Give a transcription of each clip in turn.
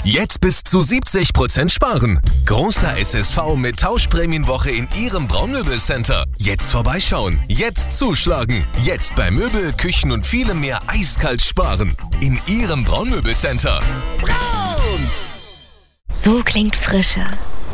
Jetzt bis zu 70% sparen. Großer SSV mit Tauschprämienwoche in Ihrem Braunmöbelcenter. Jetzt vorbeischauen, jetzt zuschlagen. Jetzt bei Möbel, Küchen und vielem mehr eiskalt sparen. In Ihrem Braunmöbelcenter. Braun! So klingt Frische.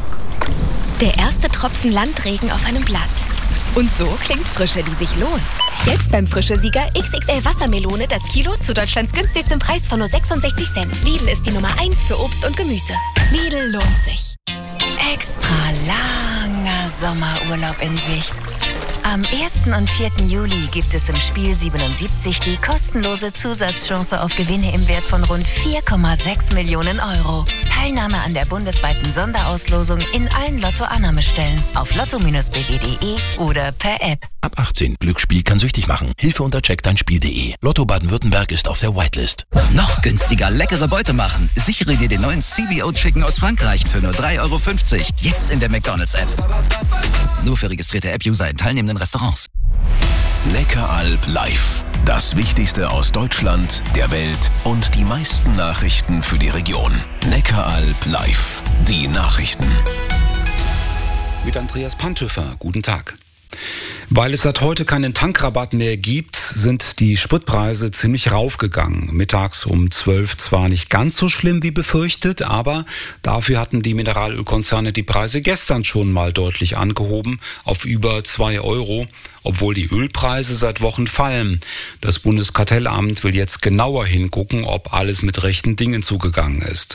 Der erste Tropfen Landregen auf einem Blatt. Und so klingt Frische, die sich lohnt. Jetzt beim Frische-Sieger XXL Wassermelone das Kilo zu Deutschlands günstigstem Preis von nur 66 Cent. Lidl ist die Nummer 1 für Obst und Gemüse. Lidl lohnt sich. Extra langer Sommerurlaub in Sicht. Am 1. und 4. Juli gibt es im Spiel 77 die kostenlose Zusatzchance auf Gewinne im Wert von rund 4,6 Millionen Euro. Teilnahme an der bundesweiten Sonderauslosung in allen Lotto-Annahmestellen auf lotto-bw.de oder per App. Ab 18. Glücksspiel kann süchtig machen. Hilfe unter checkdeinspiel.de. Lotto Baden-Württemberg ist auf der Whitelist. Noch günstiger leckere Beute machen. Sichere dir den neuen CBO Chicken aus Frankreich für nur 3,50 €. Jetzt in der McDonald's-App. Nur für registrierte App-User in teilnehmenden Restaurants. Neckaralb live. Das Wichtigste aus Deutschland, der Welt und die meisten Nachrichten für die Region. Neckaralb live. Die Nachrichten. Mit Andreas Pantöfer. Guten Tag. Weil es seit heute keinen Tankrabatt mehr gibt, sind die Spritpreise ziemlich raufgegangen. Mittags um 12 zwar nicht ganz so schlimm wie befürchtet, aber dafür hatten die Mineralölkonzerne die Preise gestern schon mal deutlich angehoben auf über 2 €, obwohl die Ölpreise seit Wochen fallen. Das Bundeskartellamt will jetzt genauer hingucken, ob alles mit rechten Dingen zugegangen ist.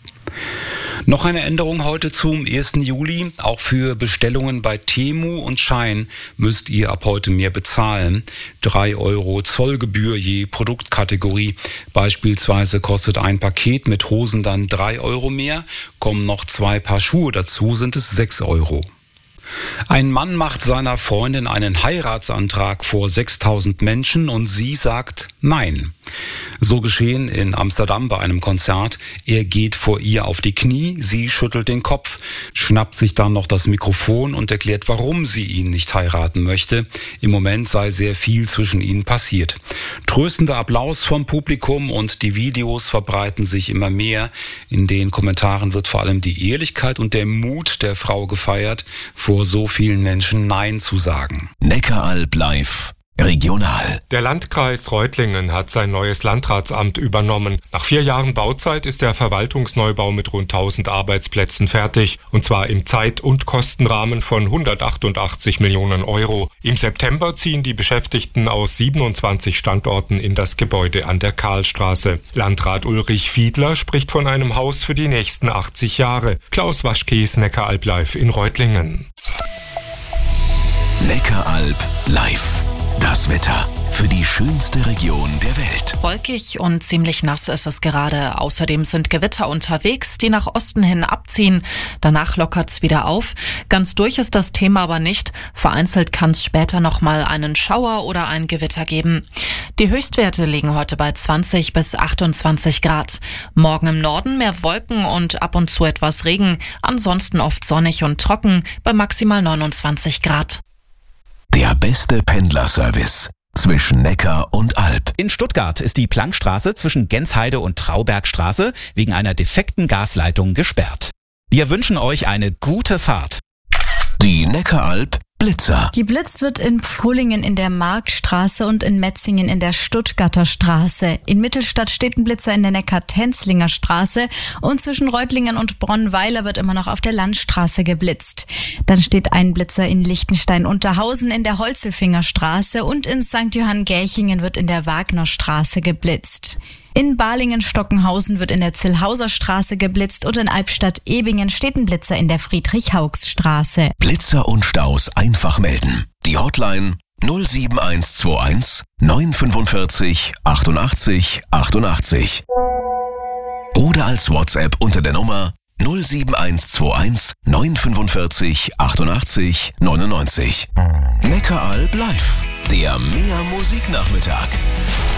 Noch eine Änderung heute zum 1. Juli. Auch für Bestellungen bei Temu und Shein müsst ihr ab heute mehr bezahlen. 3 € Zollgebühr je Produktkategorie. Beispielsweise kostet ein Paket mit Hosen dann 3 € mehr. Kommen noch 2 Paar Schuhe dazu, sind es 6 €. Ein Mann macht seiner Freundin einen Heiratsantrag vor 6.000 Menschen und sie sagt Nein. So geschehen in Amsterdam bei einem Konzert. Er geht vor ihr auf die Knie, sie schüttelt den Kopf, schnappt sich dann noch das Mikrofon und erklärt, warum sie ihn nicht heiraten möchte. Im Moment sei sehr viel zwischen ihnen passiert. Tröstender Applaus vom Publikum und die Videos verbreiten sich immer mehr. In den Kommentaren wird vor allem die Ehrlichkeit und der Mut der Frau gefeiert, vor so vielen Menschen Nein zu sagen. Neckaralb live. Regional. Der Landkreis Reutlingen hat sein neues Landratsamt übernommen. Nach 4 Jahren Bauzeit ist der Verwaltungsneubau mit rund 1000 Arbeitsplätzen fertig. Und zwar im Zeit- und Kostenrahmen von 188 Millionen €. Im September ziehen die Beschäftigten aus 27 Standorten in das Gebäude an der Karlstraße. Landrat Ulrich Fiedler spricht von einem Haus für die nächsten 80 Jahre. Klaus Waschkes, Neckaralb live in Reutlingen. Neckaralb live. Das Wetter für die schönste Region der Welt. Wolkig und ziemlich nass ist es gerade. Außerdem sind Gewitter unterwegs, die nach Osten hin abziehen. Danach lockert's wieder auf. Ganz durch ist das Thema aber nicht. Vereinzelt kann es später nochmal einen Schauer oder ein Gewitter geben. Die Höchstwerte liegen heute bei 20 bis 28 Grad. Morgen im Norden mehr Wolken und ab und zu etwas Regen. Ansonsten oft sonnig und trocken bei maximal 29 Grad. Der beste Pendlerservice zwischen Neckar und Alb. In Stuttgart ist die Plankstraße zwischen Gensheide und Traubergstraße wegen einer defekten Gasleitung gesperrt. Wir wünschen euch eine gute Fahrt. Die Neckaralb Blitzer. Geblitzt wird in Pfullingen in der Marktstraße und in Metzingen in der Stuttgarter Straße. In Mittelstadt steht ein Blitzer in der Neckar-Tenzlinger Straße und zwischen Reutlingen und Bronnweiler wird immer noch auf der Landstraße geblitzt. Dann steht ein Blitzer in Lichtenstein-Unterhausen in der Holzelfinger Straße und in St. Johann-Gärchingen wird in der Wagnerstraße geblitzt. In Balingen-Stockenhausen wird in der Zillhauser Straße geblitzt und in Albstadt-Ebingen steht ein Blitzer in der Friedrich-Haugs-Straße. Blitzer und Staus einfach melden. Die Hotline 07121 945 88 88. Oder als WhatsApp unter der Nummer 07121 945 88 99. Neckaralb live. Der Mehr Musiknachmittag.